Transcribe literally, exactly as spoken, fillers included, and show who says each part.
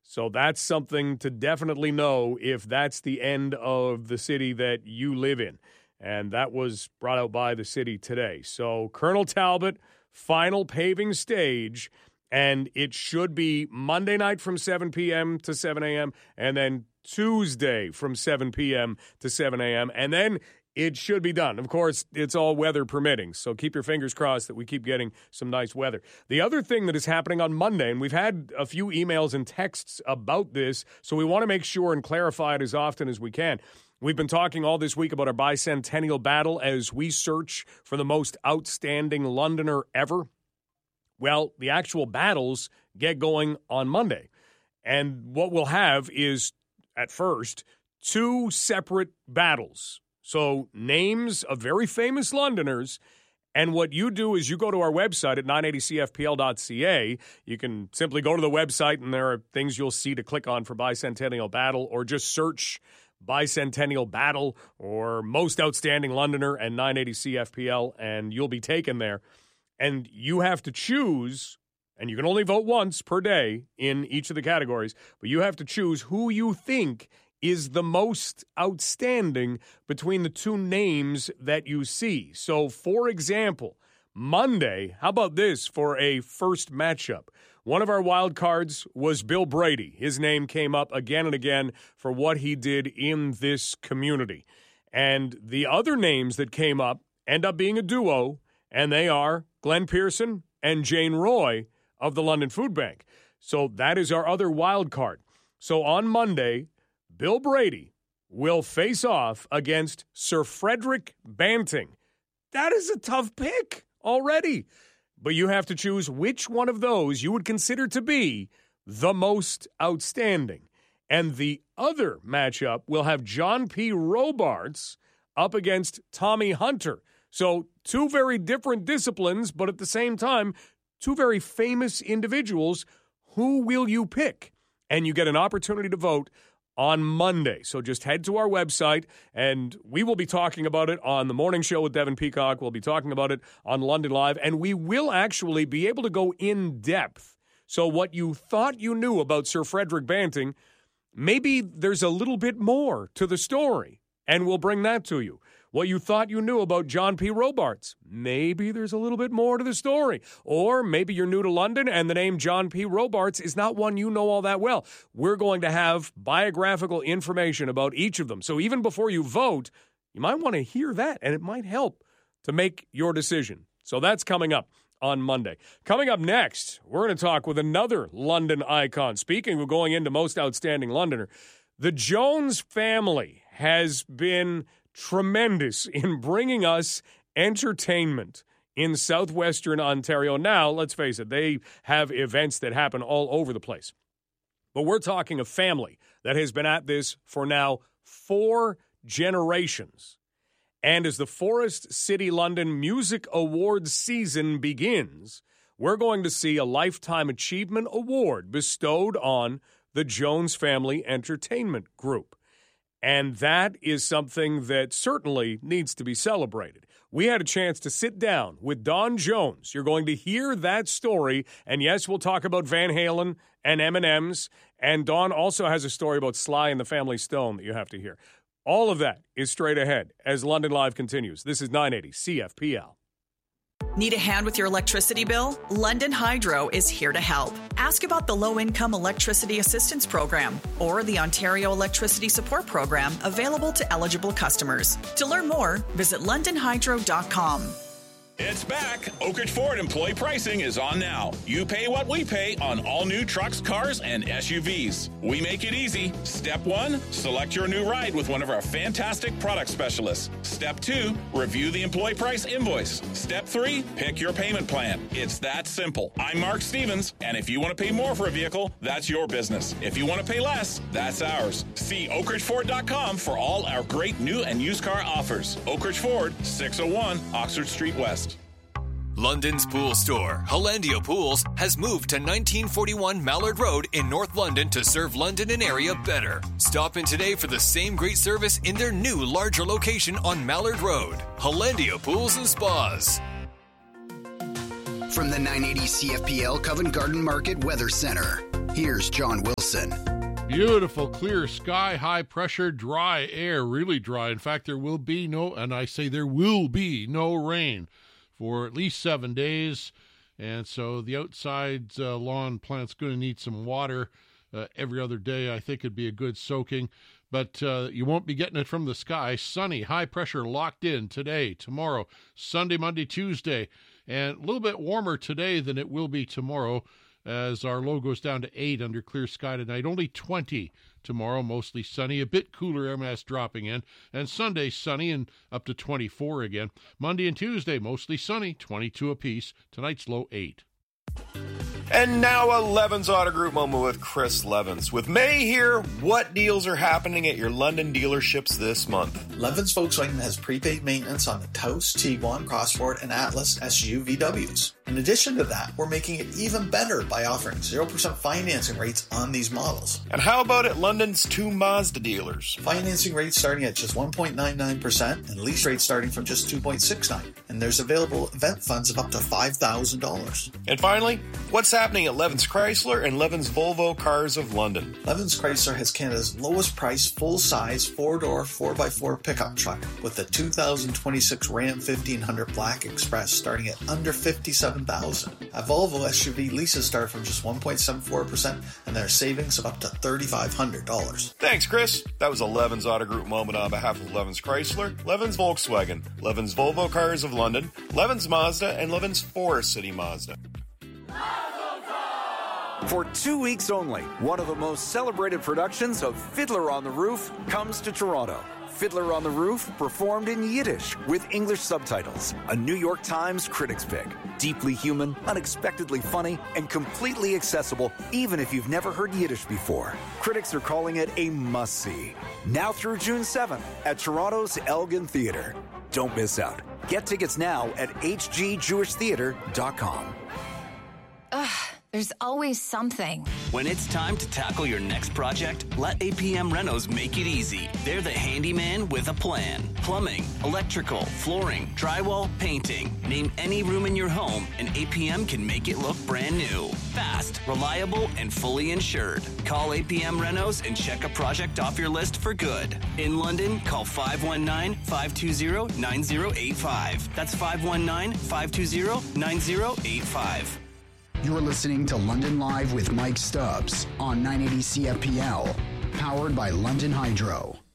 Speaker 1: So that's something to definitely know if that's the end of the city that you live in. And that was brought out by the city today. So Colonel Talbot, final paving stage, and it should be Monday night from seven p.m. to seven a.m., and then Tuesday from seven p.m. to seven a.m., and then it should be done. Of course, it's all weather permitting, so keep your fingers crossed that we keep getting some nice weather. The other thing that is happening on Monday, and we've had a few emails and texts about this, so we want to make sure and clarify it as often as we can. We've been talking all this week about our bicentennial battle as we search for the most outstanding Londoner ever. Well, the actual battles get going on Monday, and what we'll have is, at first, two separate battles. So names of very famous Londoners, and what you do is you go to our website at nine eighty C F P L dot C A. You can simply go to the website, and there are things you'll see to click on for Bicentennial Battle, or just search Bicentennial Battle or Most Outstanding Londoner and nine eighty C F P L, and you'll be taken there. And you have to choose, and you can only vote once per day in each of the categories, but you have to choose who you think is the most outstanding between the two names that you see. So, for example, Monday, how about this for a first matchup? One of our wild cards was Bill Brady. His name came up again and again for what he did in this community. And the other names that came up end up being a duo, and they are Glenn Pearson and Jane Roy of the London Food Bank. So that is our other wild card. So on Monday, Bill Brady will face off against Sir Frederick Banting. That is a tough pick already. But you have to choose which one of those you would consider to be the most outstanding. And the other matchup will have John P. Robarts up against Tommy Hunter. So two very different disciplines, but at the same time, two very famous individuals. Who will you pick? And you get an opportunity to vote on Monday. So just head to our website, and we will be talking about it on the morning show with Devin Peacock. We'll be talking about it on London Live, and we will actually be able to go in depth. So what you thought you knew about Sir Frederick Banting, maybe there's a little bit more to the story, and we'll bring that to you. What you thought you knew about John P. Robarts, maybe there's a little bit more to the story. Or maybe you're new to London and the name John P. Robarts is not one you know all that well. We're going to have biographical information about each of them. So even before you vote, you might want to hear that, and it might help to make your decision. So that's coming up on Monday. Coming up next, we're going to talk with another London icon. Speaking of going into Most Outstanding Londoner, the Jones family has been tremendous in bringing us entertainment in southwestern Ontario. Now, let's face it, they have events that happen all over the place. But we're talking a family that has been at this for now four generations. And as the Forest City London Music Awards season begins, we're going to see a Lifetime Achievement Award bestowed on the Jones Family Entertainment Group. And that is something that certainly needs to be celebrated. We had a chance to sit down with Don Jones. You're going to hear that story. And yes, we'll talk about Van Halen and M and M's. And Don also has a story about Sly and the Family Stone that you have to hear. All of that is straight ahead as London Live continues. This is nine eighty C F P L.
Speaker 2: Need a hand with your electricity bill? London Hydro is here to help. Ask about the Low-Income Electricity Assistance Program or the Ontario Electricity Support Program available to eligible customers. To learn more, visit london hydro dot com.
Speaker 3: It's back. Oak Ridge Ford employee pricing is on now. You pay what we pay on all new trucks, cars, and S U Vs. We make it easy. Step one, select your new ride with one of our fantastic product specialists. Step two, review the employee price invoice. Step three, pick your payment plan. It's that simple. I'm Mark Stevens, and if you want to pay more for a vehicle, that's your business. If you want to pay less, that's ours. See oak ridge ford dot com for all our great new and used car offers. Oak Ridge Ford, six oh one Oxford Street West.
Speaker 4: London's pool store, Hollandia Pools, has moved to nineteen forty-one Mallard Road in North London to serve London and area better. Stop in today for the same great service in their new, larger location on Mallard Road. Hollandia Pools and Spas.
Speaker 5: From the nine eighty C F P L Covent Garden Market Weather Center, Here's John Wilson.
Speaker 6: Beautiful, clear sky, high pressure, dry air, really dry. In fact, there will be no, and I say there will be no rain for at least seven days. And so the outside uh, lawn plant's going to need some water uh, every other day. I think it'd be a good soaking. But uh, you won't be getting it from the sky. Sunny, high pressure locked in today, tomorrow, Sunday, Monday, Tuesday. And a little bit warmer today than it will be tomorrow as our low goes down to eight under clear sky tonight. Only twenty tomorrow, mostly sunny. A bit cooler air mass dropping in. And Sunday, sunny and up to twenty-four again. Monday and Tuesday, mostly sunny, twenty-two apiece. Tonight's low eight.
Speaker 7: And now a Levins Auto Group moment with Chris Levins. With May here, what deals are happening at your London dealerships this month?
Speaker 8: Levins Volkswagen has prepaid maintenance on the Taos, Tiguan, Crossford, and Atlas S U V Ws. In addition to that, we're making it even better by offering zero percent financing rates on these models.
Speaker 7: And how about at London's two Mazda dealers?
Speaker 8: Financing rates starting at just one point nine nine percent and lease rates starting from just two point six nine percent. And there's available event funds of up to five thousand dollars.
Speaker 7: And finally, what's happening at Levins Chrysler and Levins Volvo Cars of London?
Speaker 8: Levins Chrysler has Canada's lowest price full-size four-door four by four pickup truck with the two thousand twenty-six Ram fifteen hundred Black Express starting at under fifty-seven thousand dollars. A Volvo S U V leases start from just one point seven four percent and there are savings of up to three thousand five hundred dollars.
Speaker 7: Thanks, Chris. That was a Levins Auto Group moment on behalf of Levins Chrysler, Levins Volkswagen, Levins Volvo Cars of London, Levins Mazda, and Levins Forest City Mazda.
Speaker 9: For two weeks only, one of the most celebrated productions of Fiddler on the Roof comes to Toronto. Fiddler on the Roof, performed in Yiddish with English subtitles. A New York Times critics pick. Deeply human, unexpectedly funny, and completely accessible even if you've never heard Yiddish before. Critics are calling it a must-see. Now through June seventh at Toronto's Elgin Theatre. Don't miss out. Get tickets now at h g jewish theatre dot com.
Speaker 10: Ugh. There's always something.
Speaker 11: When it's time to tackle your next project, let A P M Renos make it easy. They're the handyman with a plan. Plumbing, electrical, flooring, drywall, painting. Name any room in your home and A P M can make it look brand new. Fast, reliable, and fully insured. Call A P M Renos and check a project off your list for good. In London, call five one nine, five two zero, nine zero eight five. That's five one nine, five two zero, nine zero eight five.
Speaker 5: You're listening to London Live with Mike Stubbs on nine eighty C F P L, powered by London Hydro.